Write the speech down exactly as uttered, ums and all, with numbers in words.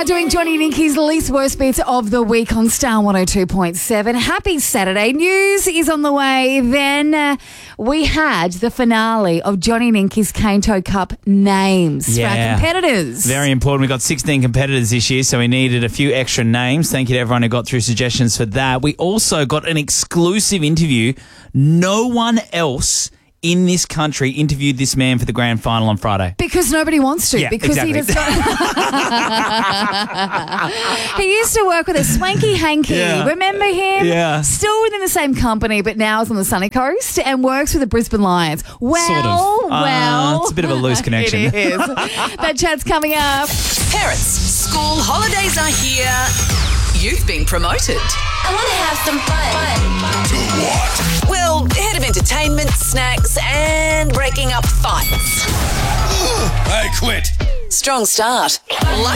now doing Johnny Ninky's least worst bits of the week on Star one oh two point seven. Happy Saturday. News is on the way. Then uh, we had the finale of Johnny Ninky's Cane-Toe Cup names Yeah. for our competitors. Very important. We got sixteen competitors this year, so we needed a few extra names. Thank you to everyone who got through suggestions for that. We also got an exclusive interview. No one else in this country interviewed this man for the grand final on Friday. Because nobody wants to. Yeah, because exactly. he does not. He used to work with a Swanky Hanky. Yeah. Remember him? Yeah. Still within the same company, but now is on the sunny coast and works with the Brisbane Lions. Well, Sort of. well. Uh, it's a bit of a loose connection. It is. That chat's coming up. Parents, school holidays are here. You've been promoted. I want to have some fun. To what? Well, head of entertainment, snacks, and breaking up fights. I quit. Strong start.